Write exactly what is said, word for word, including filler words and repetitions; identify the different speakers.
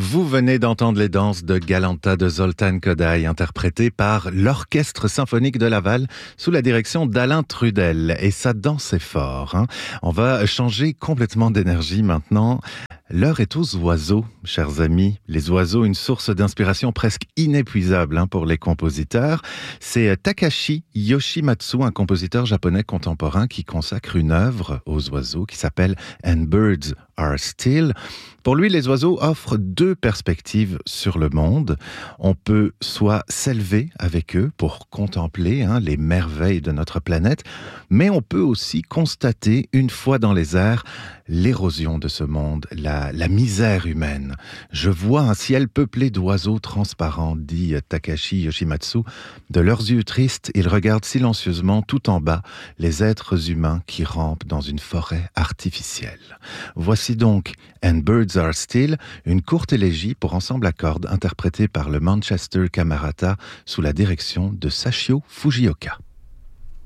Speaker 1: Vous venez d'entendre les danses de Galanta de Zoltán Kodály, interprétées par l'Orchestre symphonique de Laval sous la direction d'Alain Trudel. Et ça dansait fort. Hein. On va changer complètement d'énergie maintenant. L'heure est aux oiseaux, chers amis. Les oiseaux, une source d'inspiration presque inépuisable hein, pour les compositeurs. C'est Takashi Yoshimatsu, un compositeur japonais contemporain qui consacre une œuvre aux oiseaux qui s'appelle « And Birds Are Still ». Pour lui, les oiseaux offrent deux perspectives sur le monde. On peut soit s'élever avec eux pour contempler hein, les merveilles de notre planète, mais on peut aussi constater, une fois dans les airs, l'érosion de ce monde, la, la misère humaine. Je vois un ciel peuplé d'oiseaux transparents, dit Takashi Yoshimatsu. De leurs yeux tristes, ils regardent silencieusement tout en bas les êtres humains qui rampent dans une forêt artificielle. Voici donc And Birds Are Still, une courte élégie pour ensemble à cordes interprétée par le Manchester Camerata sous la direction de Sachio Fujioka.